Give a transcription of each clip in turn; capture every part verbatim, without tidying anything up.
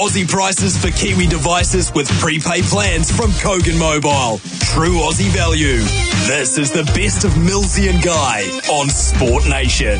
Aussie prices for Kiwi devices with prepaid plans from Kogan Mobile. True Aussie value. This is the best of Millsy and Guy on Sport Nation.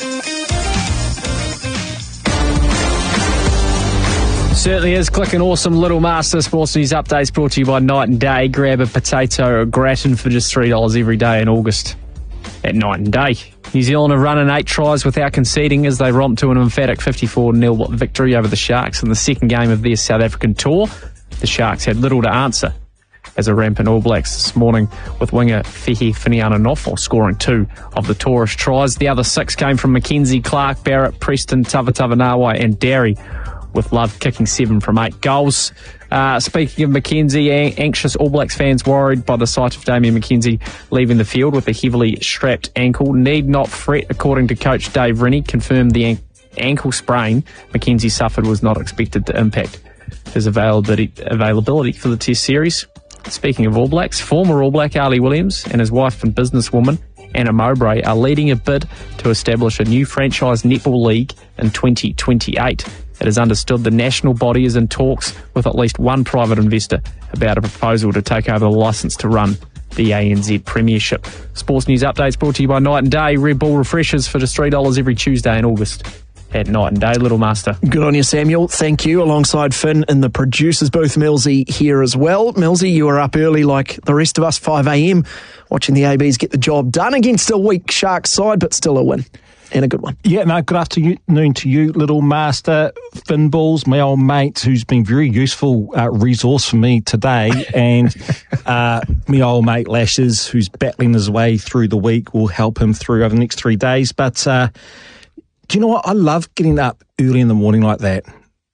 Certainly is. Click an awesome Little Master Sports News updates brought to you by Night and Day. Grab a potato or a gratin for just three dollars every day in August at Night and Day. New Zealand are running eight tries without conceding as they romp to an emphatic fifty-four nil victory over the Sharks in the second game of their South African tour. The Sharks had little to answer as a rampant All Blacks this morning, with winger Fehi Finiana-Nofo scoring two of the tourist tries. The other six came from Mackenzie Clark, Barrett, Preston, Tavatavanawa and Derry, with Love kicking seven from eight goals. Uh, speaking of Mackenzie, anxious All Blacks fans worried by the sight of Damian Mackenzie leaving the field with a heavily strapped ankle need not fret, according to coach Dave Rennie, confirmed the an- ankle sprain Mackenzie suffered was not expected to impact his availability, availability for the Test series. Speaking of All Blacks, former All Black Ali Williams and his wife and businesswoman Anna Mowbray are leading a bid to establish a new franchise netball league in twenty twenty-eight. It is understood the national body is in talks with at least one private investor about a proposal to take over the licence to run the A N Z Premiership. Sports News updates brought to you by Night and Day. Red Bull refreshers for just three dollars every Tuesday in August at Night and Day. Little Master. Good on you, Samuel. Thank you. Alongside Finn in the producers booth, Millsy here as well. Millsy, you were up early like the rest of us, five a.m, watching the A Bs get the job done against a weak Sharks side, but still a win. And a good one. Yeah, no, good afternoon to you, Little Master. Finn Balls, my old mate, who's been very useful uh, resource for me today, and uh, my old mate Lashes, who's battling his way through the week, will help him through over the next three days. But uh, do you know what? I love getting up early in the morning like that.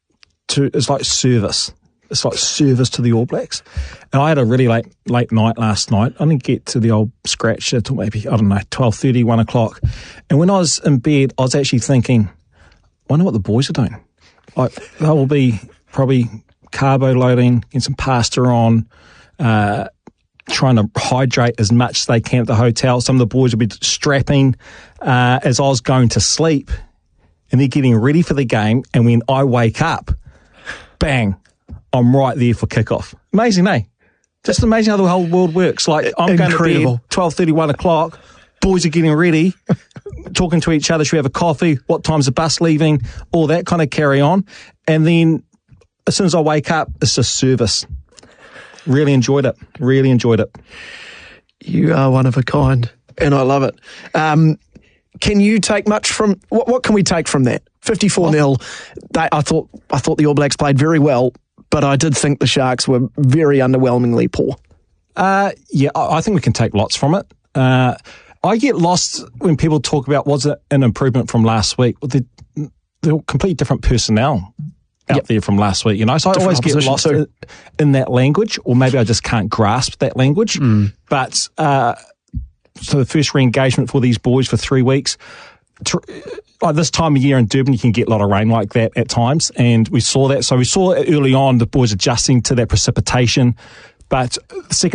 To It's like service. It's like service to the All Blacks. And I had a really late late night last night. I didn't get to the old scratch until maybe, I don't know, twelve thirty, one o'clock. And when I was in bed, I was actually thinking, I wonder what the boys are doing. Like, they will be probably carbo loading, getting some pasta on, uh, trying to hydrate as much as they can at the hotel. Some of the boys will be strapping uh, as I was going to sleep. And they're getting ready for the game. And when I wake up, bang, I'm right there for kickoff. Amazing, eh? Just amazing how the whole world works. Like, I'm Incredible. going to bed, twelve thirty, one o'clock. Boys are getting ready, talking to each other. Should we have a coffee? What time's the bus leaving? All that kind of carry on. And then as soon as I wake up, it's just service. Really enjoyed it. Really enjoyed it. You are one of a kind, and I love it. Um, can you take much from, what, what can we take from that? fifty-four nil. They, I thought I thought the All Blacks played very well, but I did think the Sharks were very underwhelmingly poor. Uh, yeah, I, I think we can take lots from it. Uh, I get lost when people talk about was it an improvement from last week. Well, they're, they're completely different personnel out yep. there from last week, you know. So I always get lost in, in that language, or maybe I just can't grasp that language. Mm. But uh, so the first re-engagement for these boys for three weeks. To, like this time of year in Durban, you can get a lot of rain like that at times, and we saw that. So we saw early on the boys adjusting to that precipitation, but the second